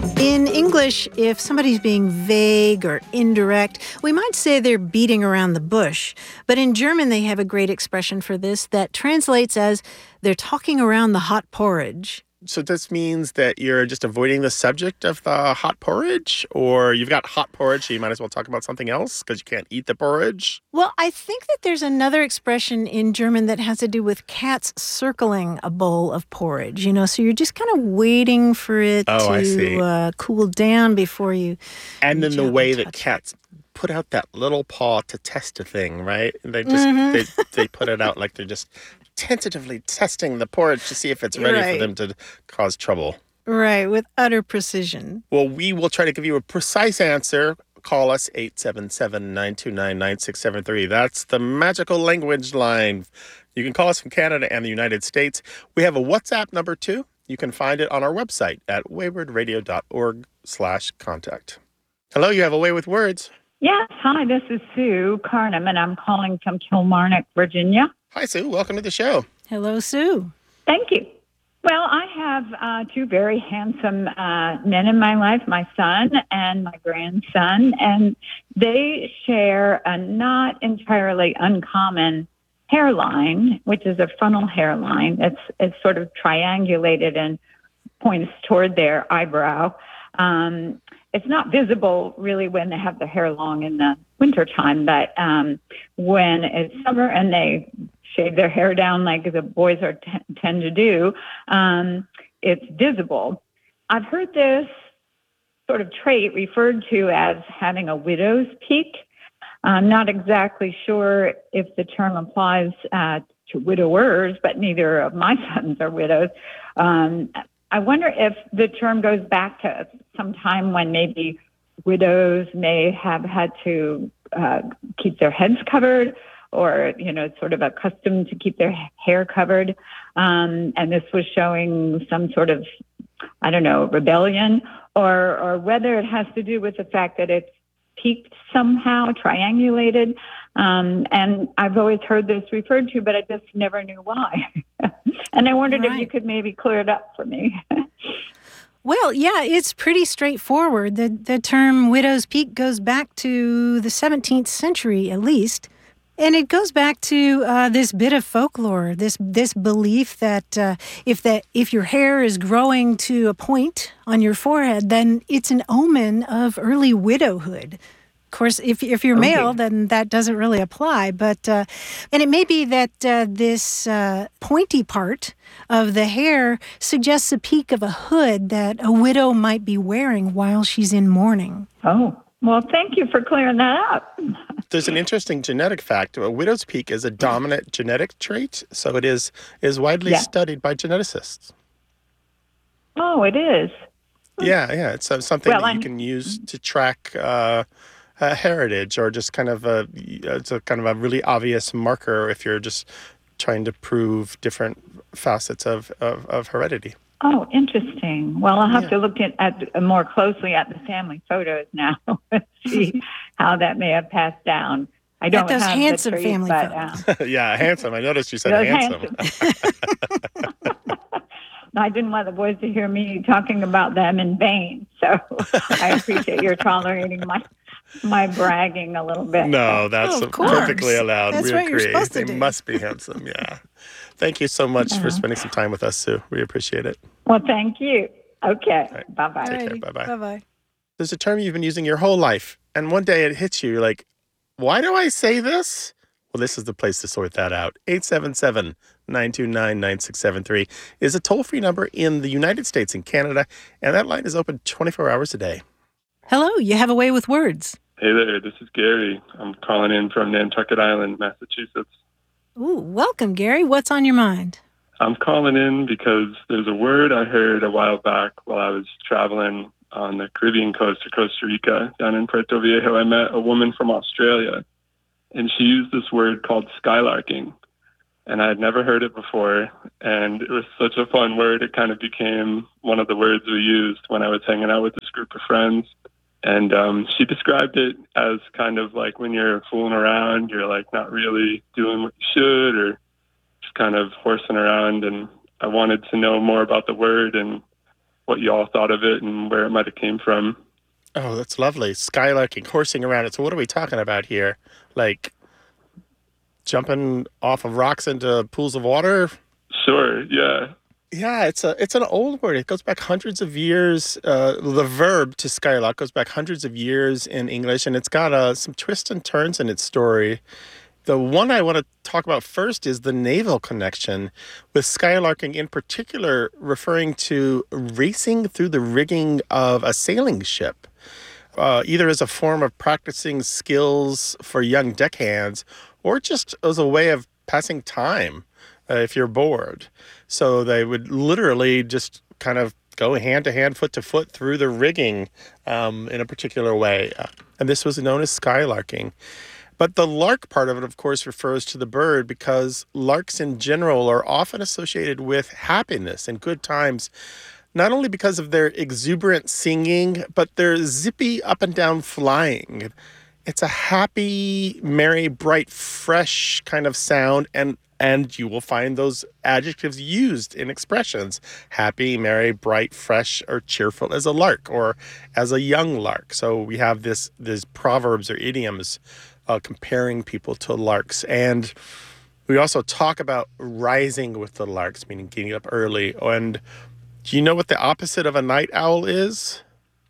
In English, if somebody's being vague or indirect, we might say they're beating around the bush. But in German, they have a great expression for this that translates as they're talking around the hot porridge. So this means that you're just avoiding the subject of the hot porridge? Or you've got hot porridge, so you might as well talk about something else because you can't eat the porridge? Well, I think that there's another expression in German that has to do with cats circling a bowl of porridge, so you're just kind of waiting for it to cool down before you And then reach the out way and that touch it. cats put out that little paw to test a thing, right? They just they put it out like they're just tentatively testing the porridge to see if it's ready for them to cause trouble. Right, with utter precision. Well, we will try to give you a precise answer. Call us 877-929-9673. That's the magical language line. You can call us from Canada and the United States. We have a WhatsApp number too. You can find it on our website at waywardradio.org/contact. Hello, you have a way with words. Yes, hi, this is Sue Carnham, and I'm calling from Kilmarnock, Virginia. Hi, Sue. Welcome to the show. Hello, Sue. Thank you. Well, I have two very handsome men in my life, my son and my grandson, and they share a not entirely uncommon hairline, which is a frontal hairline. It's sort of triangulated and points toward their eyebrow. It's not visible really when they have their hair long in the wintertime, but when it's summer and they shave their hair down like the boys tend to do, it's visible. I've heard this sort of trait referred to as having a widow's peak. I'm not exactly sure if the term applies to widowers, but neither of my sons are widows. I wonder if the term goes back to some time when maybe widows may have had to keep their heads covered or, sort of accustomed to keep their hair covered. And this was showing some sort of, rebellion or whether it has to do with the fact that it's peaked somehow, triangulated. And I've always heard this referred to, but I just never knew why. And I wondered if you could maybe clear it up for me. Well, yeah, it's pretty straightforward. The term widow's peak goes back to the 17th century at least. And it goes back to this bit of folklore, this belief that if your hair is growing to a point on your forehead, then it's an omen of early widowhood. Of course, if you're male, then that doesn't really apply. But and it may be that this pointy part of the hair suggests a peak of a hood that a widow might be wearing while she's in mourning. Oh. Well, thank you for clearing that up. There's an interesting genetic fact. A widow's peak is a dominant genetic trait, so it is widely studied by geneticists. Oh, it is? Yeah. It's something that you can use to track heritage or just it's a kind of a really obvious marker if you're just trying to prove different facets of heredity. Oh, interesting. Well, I'll have to look at more closely at the family photos now and see how that may have passed down. I don't those have handsome the traits, family photos. Yeah, handsome. I noticed you said handsome. I didn't want the boys to hear me talking about them in vain, so I appreciate your tolerating my bragging a little bit. No, that's perfectly allowed. That's we what agree. you're supposed to do. They must be handsome, yeah. Thank you so much for spending some time with us, Sue. We appreciate it. Well, thank you. Okay. Right. Bye-bye. Take care. Bye-bye. Bye-bye. There's a term you've been using your whole life, and one day it hits you. You're like, why do I say this? Well, this is the place to sort that out. 877-929-9673 is a toll-free number in the United States and Canada, and that line is open 24 hours a day. Hello, you have a way with words. Hey there, this is Gary. I'm calling in from Nantucket Island, Massachusetts. Ooh, welcome, Gary. What's on your mind? I'm calling in because there's a word I heard a while back while I was traveling on the Caribbean coast of Costa Rica, down in Puerto Viejo. I met a woman from Australia, and she used this word called skylarking. And I had never heard it before, and it was such a fun word. It kind of became one of the words we used when I was hanging out with this group of friends. And she described it as kind of like when you're fooling around, you're like not really doing what you should or just kind of horsing around. And I wanted to know more about the word and what you all thought of it and where it might have came from. Oh, that's lovely. Skylarking, horsing around it. So what are we talking about here? Like jumping off of rocks into pools of water? Sure, yeah. Yeah, it's an old word. It goes back hundreds of years. The verb to skylark goes back hundreds of years in English, and it's got some twists and turns in its story. The one I want to talk about first is the naval connection, with skylarking in particular referring to racing through the rigging of a sailing ship, either as a form of practicing skills for young deckhands or just as a way of passing time if you're bored. So they would literally just kind of go hand to hand, foot to foot through the rigging in a particular way. And this was known as skylarking. But the lark part of it, of course, refers to the bird because larks in general are often associated with happiness and good times, not only because of their exuberant singing, but their zippy up and down flying. It's a happy, merry, bright, fresh kind of sound, and you will find those adjectives used in expressions. Happy, merry, bright, fresh, or cheerful as a lark or as a young lark. So we have these proverbs or idioms comparing people to larks. And we also talk about rising with the larks, meaning getting up early. And do you know what the opposite of a night owl is?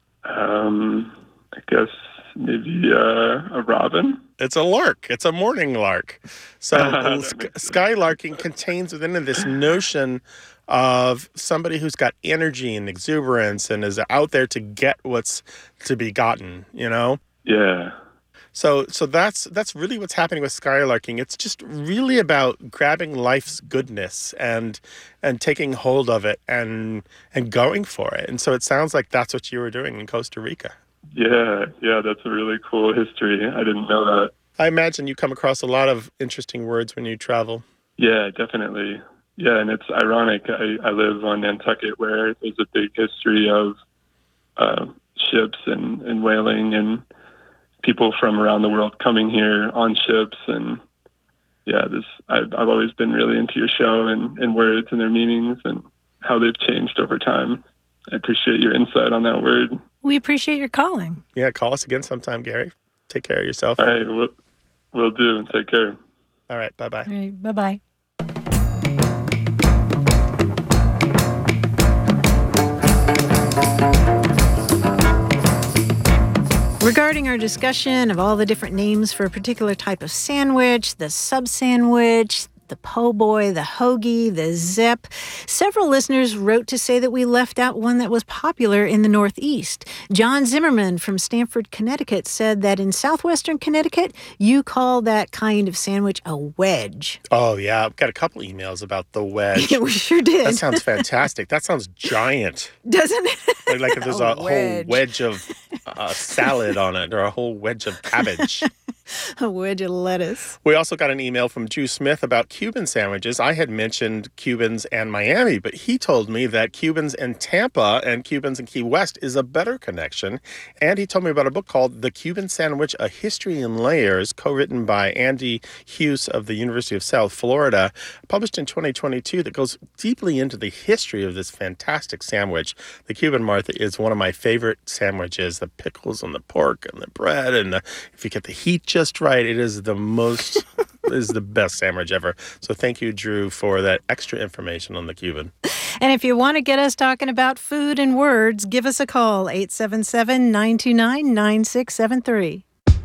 I guess maybe a robin. It's a lark. It's a morning lark. So skylarking contains within it this notion of somebody who's got energy and exuberance and is out there to get what's to be gotten, you know? Yeah. So that's really what's happening with skylarking. It's just really about grabbing life's goodness and taking hold of it and going for it. And so it sounds like that's what you were doing in Costa Rica. Yeah, that's a really cool history. I didn't know that. I imagine you come across a lot of interesting words when you travel. Yeah, definitely. Yeah, and it's ironic. I live on Nantucket, where there's a big history of ships and whaling and people from around the world coming here on ships. And yeah, I've always been really into your show and words and their meanings and how they've changed over time. I appreciate your insight on that word. We appreciate your calling. Yeah, call us again sometime, Gary. Take care of yourself. All right, we'll do. Take care. All right, bye-bye. All right, bye-bye. Regarding our discussion of all the different names for a particular type of sandwich, the sub-sandwich, the po' boy, the hoagie, the zep. Several listeners wrote to say that we left out one that was popular in the Northeast. John Zimmerman from Stamford, Connecticut said that in southwestern Connecticut, you call that kind of sandwich a wedge. Oh, yeah. I've got a couple emails about the wedge. Yeah, we sure did. That sounds fantastic. That sounds giant. Doesn't it? Like if there's a whole wedge of salad on it or a whole wedge of cabbage. A wedge of lettuce. We also got an email from Drew Smith about Cuban sandwiches. I had mentioned Cubans and Miami, but he told me that Cubans and Tampa and Cubans and Key West is a better connection. And he told me about a book called The Cuban Sandwich, A History in Layers, co-written by Andy Hughes of the University of South Florida, published in 2022, that goes deeply into the history of this fantastic sandwich. The Cuban Martha is one of my favorite sandwiches. The pickles and the pork and the bread and if you get the heat just right, it is the best sandwich ever. So thank you, Drew, for that extra information on the Cuban. And if you want to get us talking about food and words, give us a call, 877-929-9673.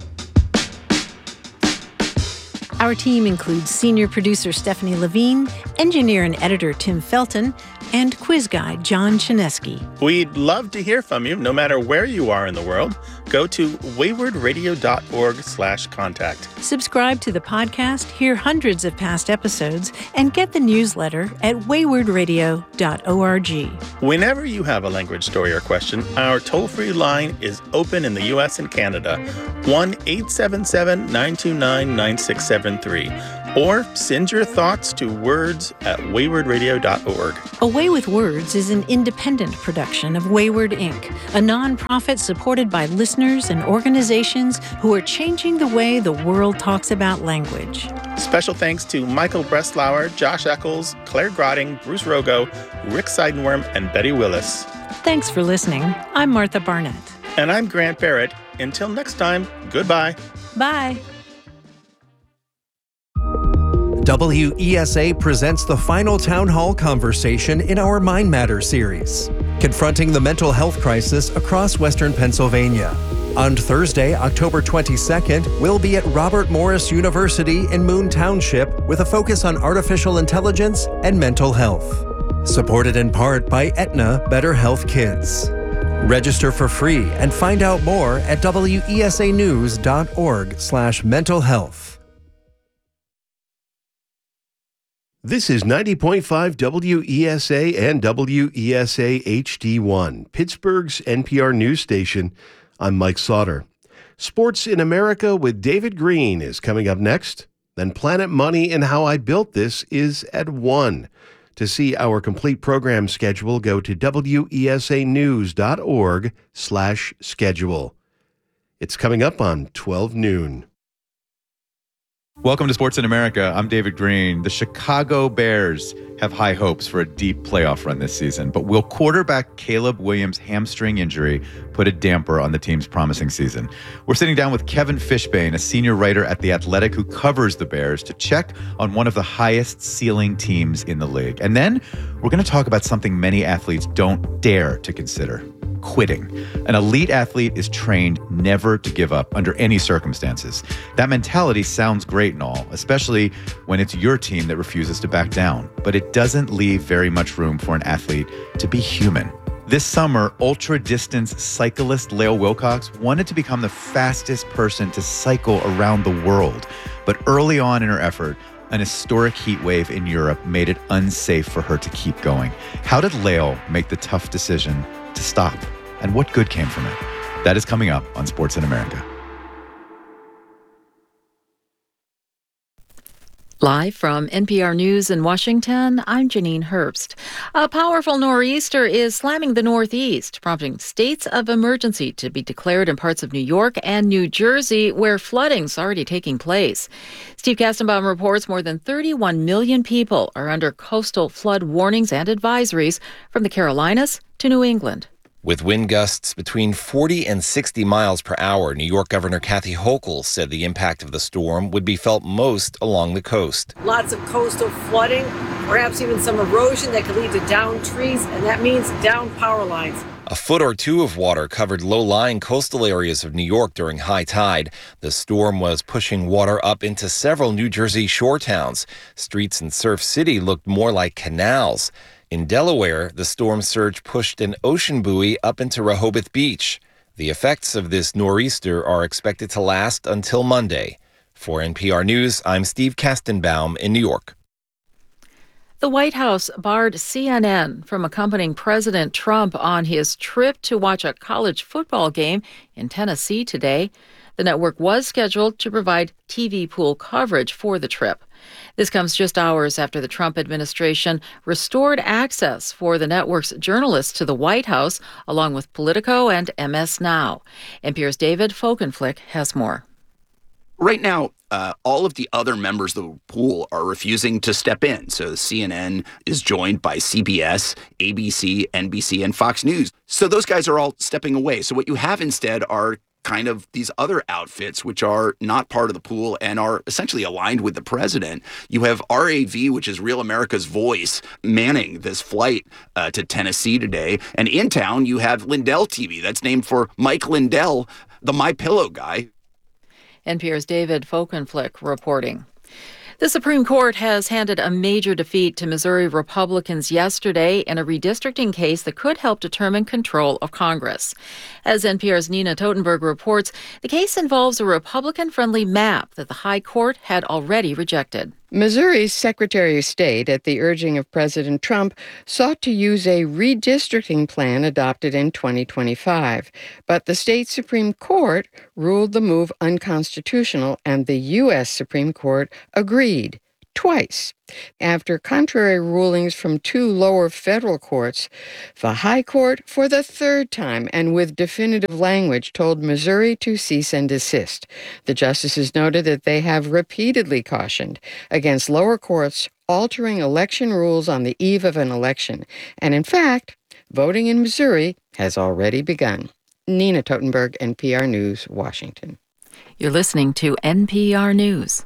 Our team includes senior producer Stephanie Levine, engineer and editor Tim Felton, and quiz guy John Chinesky. We'd love to hear from you, no matter where you are in the world. Go to waywardradio.org/contact. Subscribe to the podcast, hear hundreds of past episodes, and get the newsletter at waywardradio.org. Whenever you have a language story or question, our toll-free line is open in the U.S. and Canada, 1-877-929-9673. Or send your thoughts to words@waywardradio.org. A Way with Words is an independent production of Wayward Inc., a nonprofit supported by listeners and organizations who are changing the way the world talks about language. Special thanks to Michael Breslauer, Josh Eccles, Claire Grotting, Bruce Rogo, Rick Seidenworm, and Betty Willis. Thanks for listening. I'm Martha Barnett. And I'm Grant Barrett. Until next time, goodbye. Bye. WESA presents the final town hall conversation in our Mind Matters series, confronting the mental health crisis across Western Pennsylvania. On Thursday, October 22nd, we'll be at Robert Morris University in Moon Township with a focus on artificial intelligence and mental health. Supported in part by Aetna Better Health Kids. Register for free and find out more at wesanews.org/mental health. This is 90.5 WESA and WESA HD1, Pittsburgh's NPR news station. I'm Mike Sauter. Sports in America with David Green is coming up next. Then Planet Money and How I Built This is at 1. To see our complete program schedule, go to wesanews.org/schedule. It's coming up on 12 noon. Welcome to Sports in America. I'm David Green. The Chicago Bears have high hopes for a deep playoff run this season, but will quarterback Caleb Williams' hamstring injury put a damper on the team's promising season? We're sitting down with Kevin Fishbane, a senior writer at The Athletic who covers the Bears, to check on one of the highest ceiling teams in the league. And then we're going to talk about something many athletes don't dare to consider: quitting. An elite athlete is trained never to give up under any circumstances. That mentality sounds great and all, especially when it's your team that refuses to back down. But it doesn't leave very much room for an athlete to be human. This summer, ultra-distance cyclist Lael Wilcox wanted to become the fastest person to cycle around the world. But early on in her effort, an historic heat wave in Europe made it unsafe for her to keep going. How did Lael make the tough decision to stop? And what good came from it? That is coming up on Sports in America. Live from NPR News in Washington, I'm Janine Herbst. A powerful nor'easter is slamming the Northeast, prompting states of emergency to be declared in parts of New York and New Jersey, where flooding's already taking place. Steve Kastenbaum reports more than 31 million people are under coastal flood warnings and advisories from the Carolinas to New England. With wind gusts between 40 and 60 miles per hour, New York Governor Kathy Hochul said the impact of the storm would be felt most along the coast. Lots of coastal flooding, perhaps even some erosion that could lead to downed trees, and that means downed power lines. A foot or two of water covered low-lying coastal areas of New York during high tide. The storm was pushing water up into several New Jersey shore towns. Streets in Surf City looked more like canals. In Delaware, the storm surge pushed an ocean buoy up into Rehoboth Beach. The effects of this nor'easter are expected to last until Monday. For NPR News, I'm Steve Kastenbaum in New York. The White House barred CNN from accompanying President Trump on his trip to watch a college football game in Tennessee today. The network was scheduled to provide TV pool coverage for the trip. This comes just hours after the Trump administration restored access for the network's journalists to the White House, along with Politico and MS Now. NPR's David Folkenflik has more. Right now, all of the other members of the pool are refusing to step in. So CNN is joined by CBS, ABC, NBC, and Fox News. So those guys are all stepping away. So what you have instead are kind of these other outfits, which are not part of the pool and are essentially aligned with the president. You have RAV, which is Real America's Voice, manning this flight to Tennessee today. And in town, you have Lindell TV. That's named for Mike Lindell, the MyPillow guy. NPR's David Folkenflik reporting. The Supreme Court has handed a major defeat to Missouri Republicans yesterday in a redistricting case that could help determine control of Congress. As NPR's Nina Totenberg reports, the case involves a Republican-friendly map that the High Court had already rejected. Missouri's Secretary of State, at the urging of President Trump, sought to use a redistricting plan adopted in 2025. But the state Supreme Court ruled the move unconstitutional, and the U.S. Supreme Court agreed. Twice. After contrary rulings from two lower federal courts, the High Court, for the third time and with definitive language, told Missouri to cease and desist. The justices noted that they have repeatedly cautioned against lower courts altering election rules on the eve of an election. And in fact, Voting in Missouri has already begun. Nina Totenberg, NPR News, Washington. You're listening to NPR News.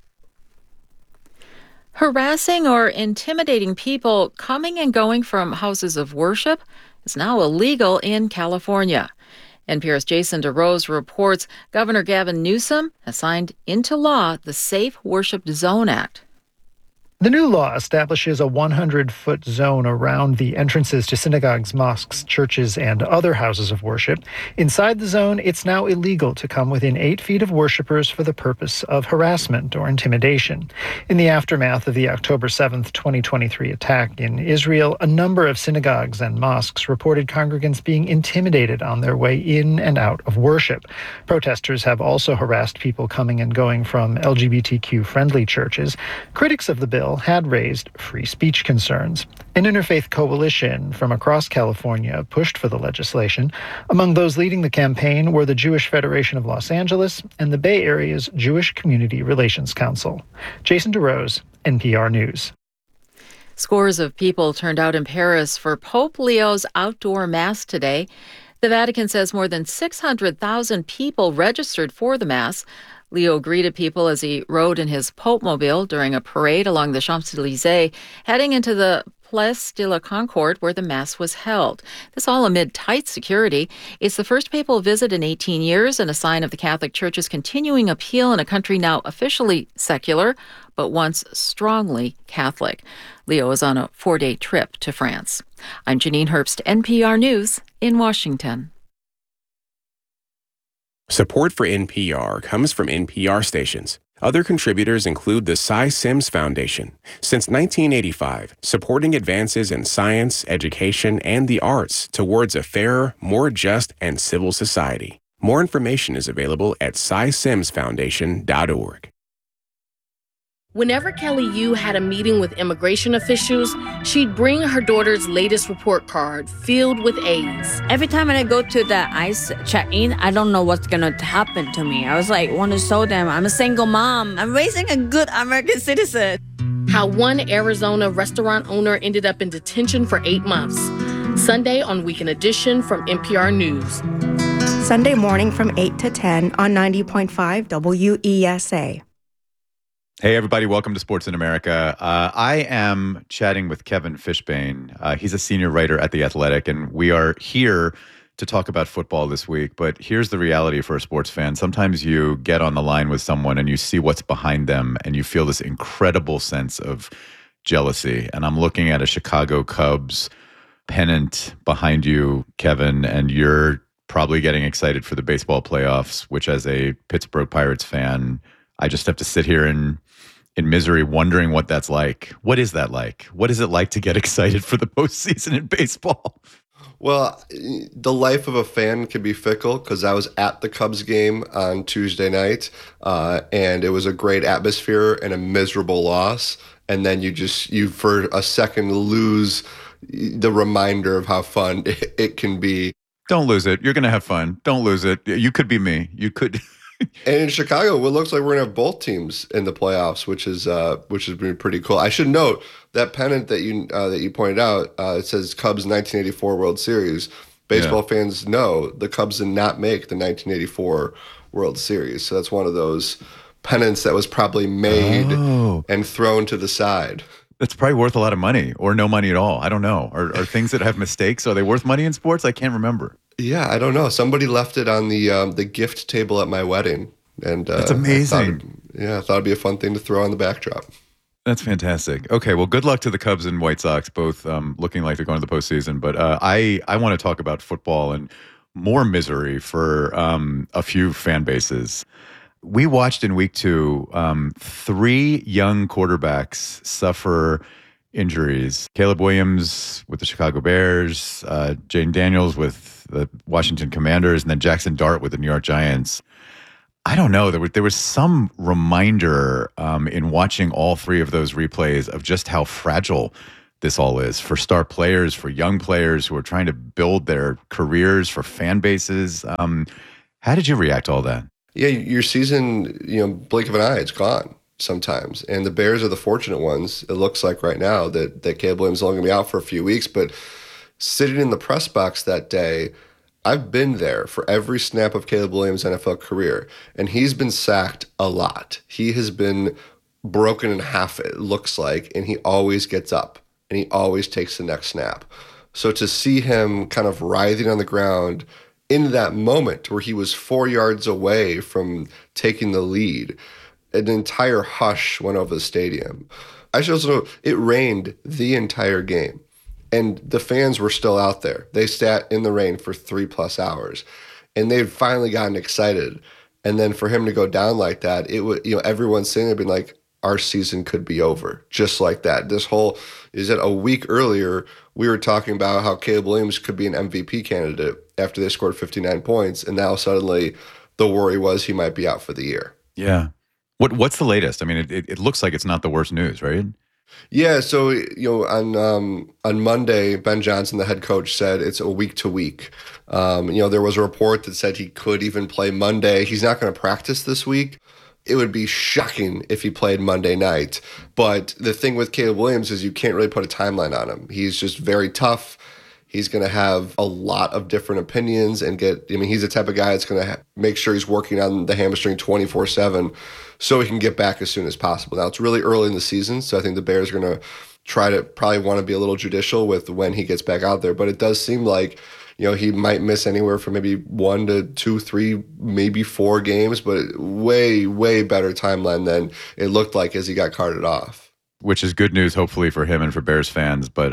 Harassing or intimidating people coming and going from houses of worship is now illegal in California. NPR's Jason DeRose reports Governor Gavin Newsom has signed into law the Safe Worship Zone Act. The new law establishes a 100-foot zone around the entrances to synagogues, mosques, churches, and other houses of worship. Inside the zone, it's now illegal to come within 8 feet of worshipers for the purpose of harassment or intimidation. In the aftermath of the October 7th, 2023 attack in Israel, a number of synagogues and mosques reported congregants being intimidated on their way in and out of worship. Protesters have also harassed people coming and going from LGBTQ-friendly churches. Critics of the bill had raised free speech concerns. An interfaith coalition from across California pushed for the legislation. Among those leading the campaign were the Jewish Federation of Los Angeles and the Bay Area's Jewish Community Relations Council. Jason DeRose, NPR News. Scores of people turned out in Paris for Pope Leo's outdoor mass today. The Vatican says more than 600,000 people registered for the mass. Leo greeted people as he rode in his Pope-mobile during a parade along the Champs-Élysées, heading into the Place de la Concorde, where the Mass was held. This all amid tight security. It's the first papal visit in 18 years and a sign of the Catholic Church's continuing appeal in a country now officially secular, but once strongly Catholic. Leo is on a 4-day trip to France. I'm Janine Herbst, NPR News in Washington. Support for NPR comes from NPR stations. Other contributors include the Cy Sims Foundation. Since 1985, supporting advances in science, education, and the arts towards a fairer, more just, and civil society. More information is available at cysimsfoundation.org. Whenever Kelly Yu had a meeting with immigration officials, she'd bring her daughter's latest report card filled with A's. Every time I go to the ICE check-in, I don't know what's going to happen to me. I was like, want to show them I'm a single mom. I'm raising a good American citizen. How one Arizona restaurant owner ended up in detention for 8 months. Sunday on Weekend Edition from NPR News. Sunday morning from 8 to 10 on 90.5 WESA. Hey, everybody. Welcome to Sports in America. I am chatting with Kevin Fishbane. He's a senior writer at The Athletic, and we are here to talk about football this week. But here's the reality for a sports fan. Sometimes you get on the line with someone and you see what's behind them, and you feel this incredible sense of jealousy. And I'm looking at a Chicago Cubs pennant behind you, Kevin, and you're probably getting excited for the baseball playoffs, which as a Pittsburgh Pirates fan, I just have to sit here in misery wondering what that's like. What is that like? What is it like to get excited for the postseason in baseball? Well, the life of a fan can be fickle because I was at the Cubs game on Tuesday night, and it was a great atmosphere and a miserable loss. And then you for a second lose the reminder of how fun it can be. Don't lose it. You're going to have fun. Don't lose it. You could be me. You could... And in Chicago, it looks like we're going to have both teams in the playoffs, which has been pretty cool. I should note that pennant that you pointed out, it says Cubs 1984 World Series. Baseball fans know the Cubs did not make the 1984 World Series. So that's one of those pennants that was probably made and thrown to the side. That's probably worth a lot of money or no money at all. I don't know. Are things that have mistakes, are they worth money in sports? I can't remember. Yeah, I don't know. Somebody left it on the gift table at my wedding. And that's amazing. I thought it'd be a fun thing to throw on the backdrop. That's fantastic. Okay, well, good luck to the Cubs and White Sox, both looking like they're going to the postseason. But I want to talk about football and more misery for a few fan bases. We watched in week 2 3 young quarterbacks suffer injuries. Caleb Williams with the Chicago Bears, Jayden Daniels with the Washington Commanders, and then Jackson Dart with the New York Giants. I don't know. There was some reminder in watching all 3 of those replays of just how fragile this all is for star players, for young players who are trying to build their careers, for fan bases. How did you react to all that? Yeah, your season, blink of an eye, it's gone sometimes. And the Bears are the fortunate ones, it looks like right now, that Caleb Williams is only going to be out for a few weeks. But, sitting in the press box that day, I've been there for every snap of Caleb Williams' NFL career, and he's been sacked a lot. He has been broken in half, it looks like, and he always gets up, and he always takes the next snap. So to see him kind of writhing on the ground in that moment where he was 4 yards away from taking the lead, an entire hush went over the stadium. I should also know it rained the entire game, and the fans were still out there. They sat in the rain for 3+ hours, and they'd finally gotten excited. And then for him to go down like that, it would, everyone's sitting there being like, our season could be over just like that. A week earlier, we were talking about how Caleb Williams could be an MVP candidate after they scored 59 points, and now suddenly the worry was he might be out for the year. Yeah. What's the latest? I mean, it looks like it's not the worst news, right? Yeah, so on Monday, Ben Johnson, the head coach, said it's a week to week. There was a report that said he could even play Monday. He's not going to practice this week. It would be shocking if he played Monday night. But the thing with Caleb Williams is you can't really put a timeline on him. He's just very tough. He's going to have a lot of different opinions and he's the type of guy that's going to make sure he's working on the hamstring 24/7 so he can get back as soon as possible. Now, it's really early in the season, so I think the Bears are going to probably want to be a little judicial with when he gets back out there. But it does seem like, he might miss anywhere from maybe 1 to 2, 3, maybe 4 games, but way, way better timeline than it looked like as he got carted off. Which is good news, hopefully, for him and for Bears fans. But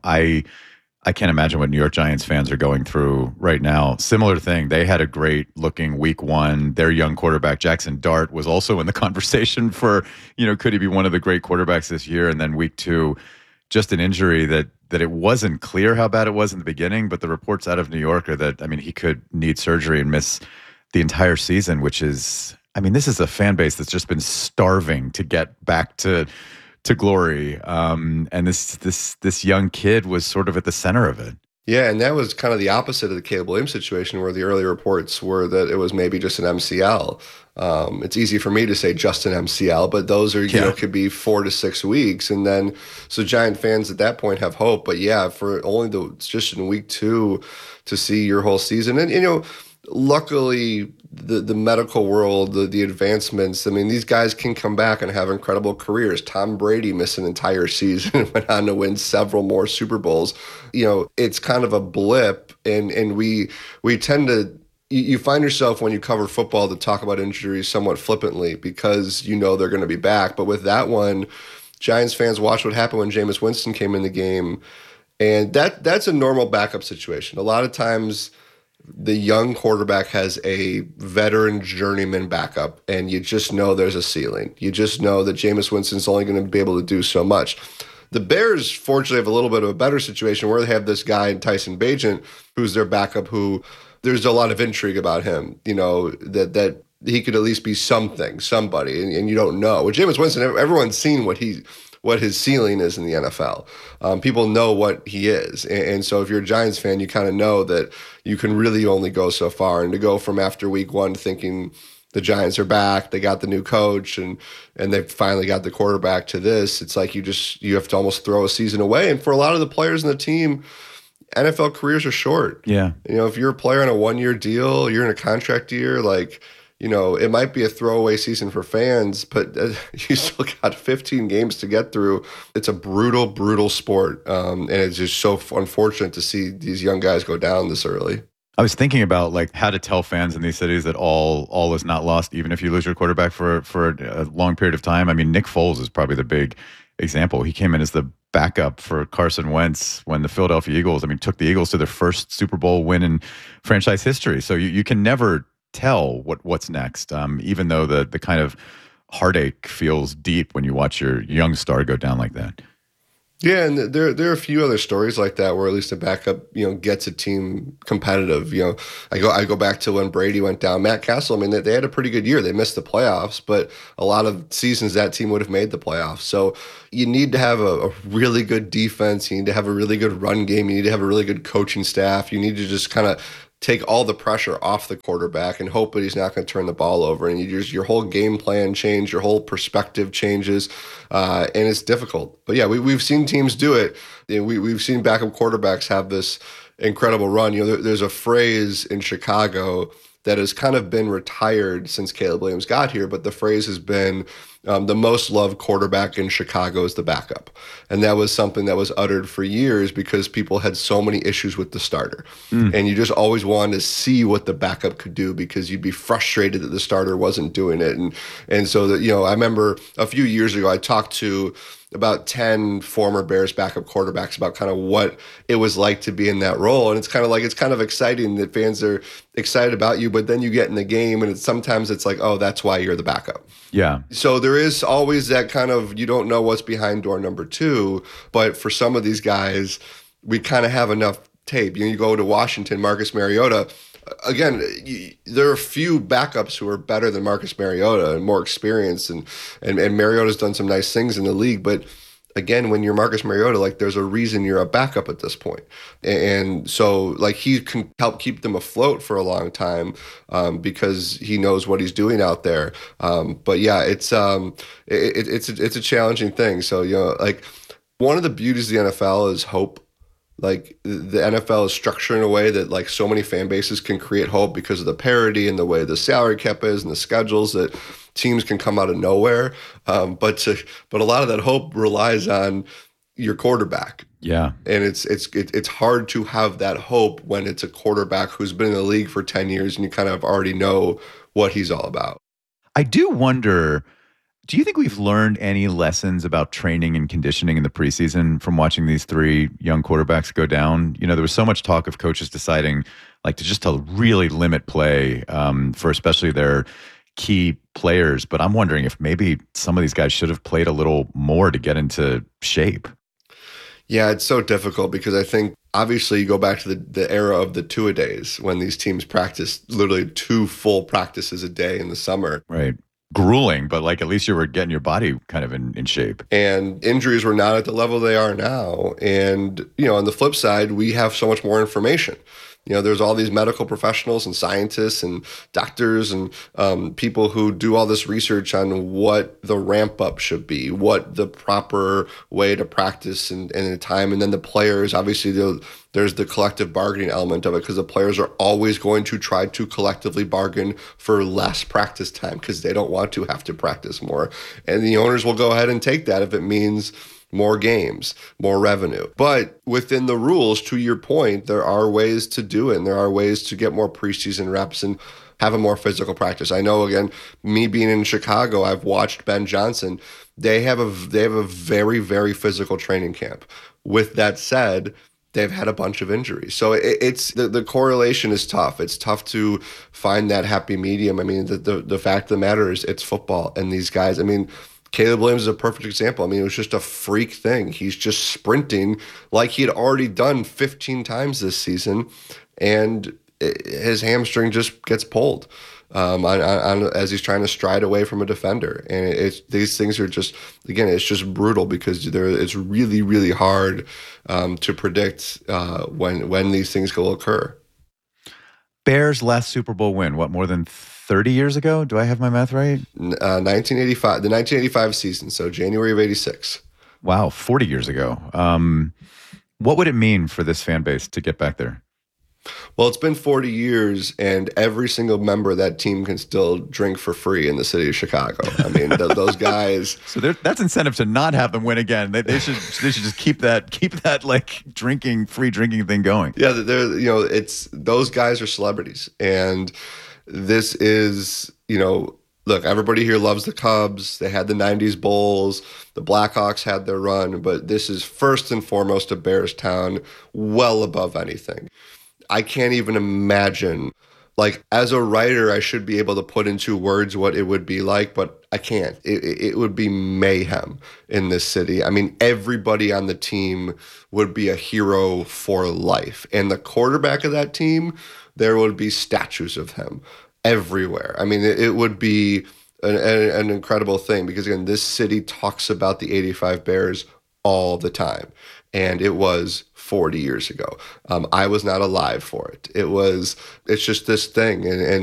I can't imagine what New York Giants fans are going through right now. Similar thing. They had a great looking week 1. Their young quarterback, Jackson Dart, was also in the conversation for, could he be one of the great quarterbacks this year? And then week 2, just an injury that it wasn't clear how bad it was in the beginning, but the reports out of New York are that, he could need surgery and miss the entire season, which is, this is a fan base that's just been starving to get back to glory. And this young kid was sort of at the center of it. Yeah, and that was kind of the opposite of the Caleb Williams situation, where the early reports were that it was maybe just an MCL. It's easy for me to say just an MCL, but those are, could be 4 to 6 weeks. And then, so Giant fans at that point have hope. But yeah, for only just in week 2 to see your whole season. And, luckily, the medical world, the advancements, these guys can come back and have incredible careers. Tom Brady missed an entire season and went on to win several more Super Bowls. It's kind of a blip, and we tend to, you find yourself when you cover football to talk about injuries somewhat flippantly because they're going to be back. But with that one, Giants fans watched what happened when Jameis Winston came in the game, and that's a normal backup situation. A lot of times, the young quarterback has a veteran journeyman backup, and you just know there's a ceiling. You just know that Jameis Winston's only going to be able to do so much. The Bears, fortunately, have a little bit of a better situation where they have this guy, Tyson Bagent, who's their backup, who there's a lot of intrigue about him, that he could at least be somebody, and you don't know. With Jameis Winston, everyone's seen what his ceiling is in the NFL. People know what he is. And so if you're a Giants fan, you kind of know that you can really only go so far. And to go from after week 1 thinking the Giants are back, they got the new coach, and they finally got the quarterback to this, it's like you have to almost throw a season away. And for a lot of the players in the team, NFL careers are short. Yeah. If you're a player on a 1-year deal, you're in a contract year, it might be a throwaway season for fans, but you still got 15 games to get through. It's a brutal, brutal sport, and it's just so unfortunate to see these young guys go down this early. I was thinking about how to tell fans in these cities that all is not lost, even if you lose your quarterback for a long period of time. Nick Foles is probably the big example. He came in as the backup for Carson Wentz when the Philadelphia Eagles, took the Eagles to their first Super Bowl win in franchise history. So you can never tell what's next, even though the kind of heartache feels deep when you watch your young star go down like that. Yeah, and there are a few other stories like that where at least a backup, gets a team competitive. I go back to when Brady went down. Matt Castle, they had a pretty good year. They missed the playoffs, but a lot of seasons that team would have made the playoffs. So you need to have a really good defense. You need to have a really good run game. You need to have a really good coaching staff. You need to just kind of take all the pressure off the quarterback and hope that he's not going to turn the ball over. And your whole game plan change, your whole perspective changes, and it's difficult. But yeah, we've seen teams do it. We've seen backup quarterbacks have this incredible run. There's a phrase in Chicago that has kind of been retired since Caleb Williams got here, but the phrase has been the most loved quarterback in Chicago is the backup. And that was something that was uttered for years because people had so many issues with the starter. And you just always wanted to see what the backup could do because you'd be frustrated that the starter wasn't doing it. And so that, I remember a few years ago, I talked to about 10 former Bears backup quarterbacks about kind of what it was like to be in that role. And it's kind of exciting that fans are excited about you, but then you get in the game and sometimes it's like, oh, that's why you're the backup. Yeah. So there is always that kind of, you don't know what's behind door number 2, but for some of these guys, we kind of have enough tape. You go to Washington, Marcus Mariota. Again, there are a few backups who are better than Marcus Mariota and more experienced, and Mariota's done some nice things in the league. But again, when you're Marcus Mariota, there's a reason you're a backup at this point. And so, he can help keep them afloat for a long time because he knows what he's doing out there. But yeah, it's a challenging thing. So, one of the beauties of the NFL is hope. The NFL is structured in a way that so many fan bases can create hope because of the parity and the way the salary cap is and the schedules that teams can come out of nowhere. But a lot of that hope relies on your quarterback. Yeah. And it's hard to have that hope when it's a quarterback who's been in the league for 10 years and you kind of already know what he's all about. I do wonder, do you think we've learned any lessons about training and conditioning in the preseason from watching these 3 young quarterbacks go down? There was so much talk of coaches deciding to really limit play for especially their key players. But I'm wondering if maybe some of these guys should have played a little more to get into shape. Yeah, it's so difficult because I think obviously you go back to the era of the two-a-days when these teams practiced literally 2 full practices a day in the summer. Right. Grueling, but at least you were getting your body kind of in shape. And injuries were not at the level they are now. And, on the flip side, we have so much more information. There's all these medical professionals and scientists and doctors and people who do all this research on what the ramp up should be, what the proper way to practice and the time. And then the players, obviously, there's the collective bargaining element of it because the players are always going to try to collectively bargain for less practice time because they don't want to have to practice more. And the owners will go ahead and take that if it means more games, more revenue. But within the rules, to your point, there are ways to do it, and there are ways to get more preseason reps and have a more physical practice. I know, again, me being in Chicago, I've watched Ben Johnson. They have a very, very physical training camp. With that said, they've had a bunch of injuries. So it's the correlation is tough. It's tough to find that happy medium. I mean, the fact of the matter is it's football, and these guys, Caleb Williams is a perfect example. It was just a freak thing. He's just sprinting like he had already done 15 times this season, and his hamstring just gets pulled as he's trying to stride away from a defender. And these things are just, again, it's just brutal because it's really, really hard to predict when these things will occur. Bears' last Super Bowl win, more than 30 years ago? Do I have my math right? 1985, the 1985 season, so January of 86. Wow, 40 years ago. What would it mean for this fan base to get back there? Well, it's been 40 years, and every single member of that team can still drink for free in the city of Chicago. Those guys. So that's incentive to not have them win again. They should just keep that free drinking thing going. Yeah, it's those guys are celebrities, and this is look, everybody here loves the Cubs. They had the 90s Bulls. The Blackhawks had their run, but this is first and foremost a Bears town, well above anything. I can't even imagine, as a writer, I should be able to put into words what it would be like, but I can't. It would be mayhem in this city. Everybody on the team would be a hero for life. And the quarterback of that team, there would be statues of him everywhere. It would be an incredible thing because, again, this city talks about the 85 Bears all the time. And it was 40 years ago. I was not alive for it. It's just this thing. And